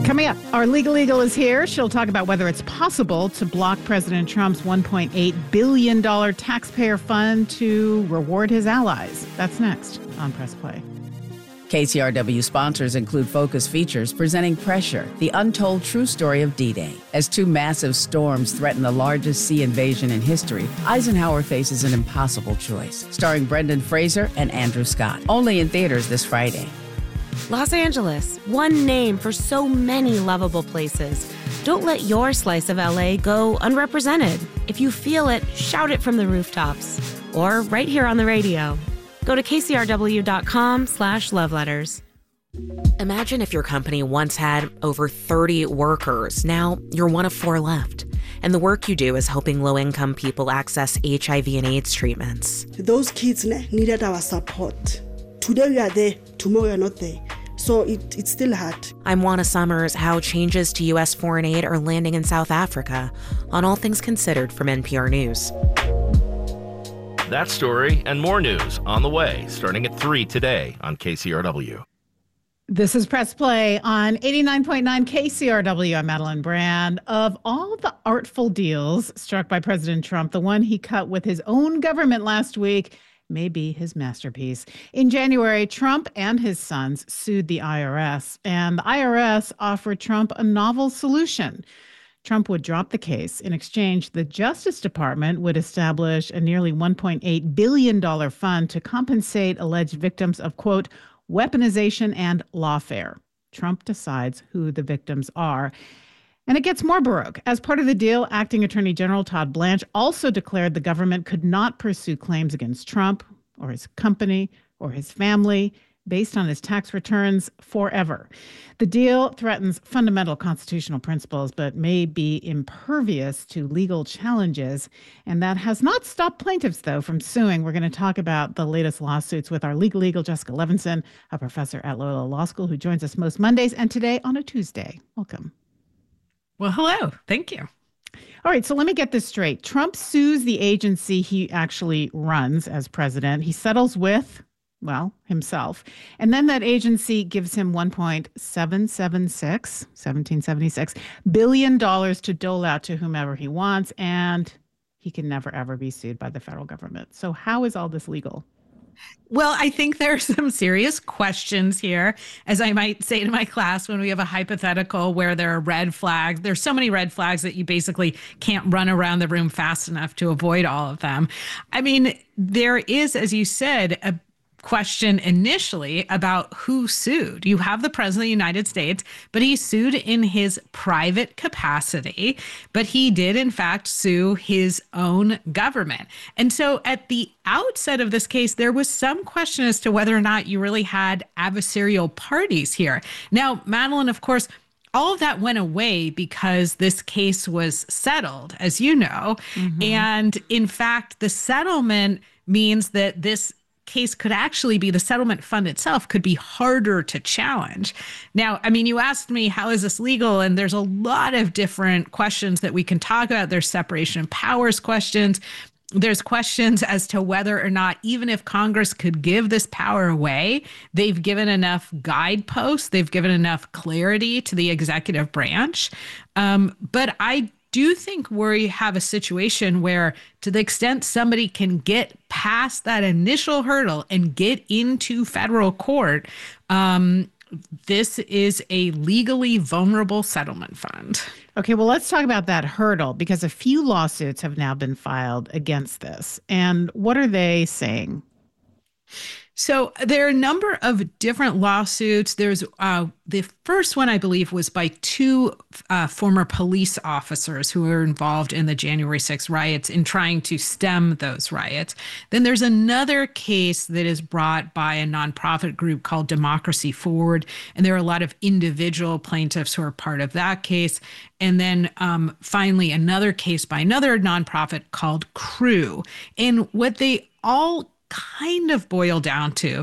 Coming up, our legal eagle is here. She'll talk about whether it's possible to block President Trump's $1.8 billion taxpayer fund to reward his allies. That's next on Press Play. KCRW sponsors include Focus Features presenting Pressure, the untold true story of D-Day. As two massive storms threaten the largest sea invasion in history, Eisenhower faces an impossible choice. Starring Brendan Fraser and Andrew Scott. Only in theaters this Friday. Los Angeles, one name for so many lovable places. Don't let your slice of LA go unrepresented. If you feel it, shout it from the rooftops. Or right here on the radio. Go to kcrw.com/loveletters. Imagine if your company once had over 30 workers. Now you're one of 4 left. And the work you do is helping low-income people access HIV and AIDS treatments. Those kids needed our support. Today we are there, tomorrow we are not there. So it's still hard. I'm Juana Summers. How changes to U.S. foreign aid are landing in South Africa on All Things Considered from NPR News. That story and more news on the way, starting at 3 today on KCRW. This is Press Play on 89.9 KCRW. I'm Madeline Brand. Of all the artful deals struck by President Trump, the one he cut with his own government last week may be his masterpiece. In January, Trump and his sons sued the IRS, and the IRS offered Trump a novel solution. Trump would drop the case. In exchange, the Justice Department would establish a nearly $1.8 billion fund to compensate alleged victims of, quote, weaponization and lawfare. Trump decides who the victims are. And it gets more baroque. As part of the deal, Acting Attorney General Todd Blanche also declared the government could not pursue claims against Trump or his company or his family based on his tax returns forever. The deal threatens fundamental constitutional principles, but may be impervious to legal challenges. And that has not stopped plaintiffs, though, from suing. We're going to talk about the latest lawsuits with our legal eagle, Jessica Levinson, a professor at Loyola Law School who joins us most Mondays and today on a Tuesday. Welcome. Well, hello. Thank you. All right, so let me get this straight. Trump sues the agency he actually runs as president. He settles with, well, himself. And then that agency gives him $1.776 billion to dole out to whomever he wants, and he can never, ever be sued by the federal government. So how is all this legal? Well, I think there are some serious questions here, as I might say to my class when we have a hypothetical where there are red flags. There's so many red flags that you basically can't run around the room fast enough to avoid all of them. I mean, there is, as you said, a question initially about who sued. You have the president of the United States, but he sued in his private capacity, but he did in fact sue his own government. And so at the outset of this case, there was some question as to whether or not you really had adversarial parties here. Now, Madeline, of course, all of that went away because this case was settled, as you know. Mm-hmm. And in fact, the settlement means that this case could actually be, the settlement fund itself could be harder to challenge. Now, I mean, you asked me, how is this legal? And there's a lot of different questions that we can talk about. There's separation of powers questions. There's questions as to whether or not, even if Congress could give this power away, they've given enough guideposts, they've given enough clarity to the executive branch. But I do think we have a situation where, to the extent somebody can get past that initial hurdle and get into federal court, this is a legally vulnerable settlement fund. Okay, well, let's talk about that hurdle, because a few lawsuits have now been filed against this. And what are they saying? So there are a number of different lawsuits. There's the first one, I believe, was by 2 former police officers who were involved in the January 6th riots in trying to stem those riots. Then there's another case that is brought by a nonprofit group called Democracy Forward. And there are a lot of individual plaintiffs who are part of that case. And then finally, another case by another nonprofit called Crew. And what they all kind of boil down to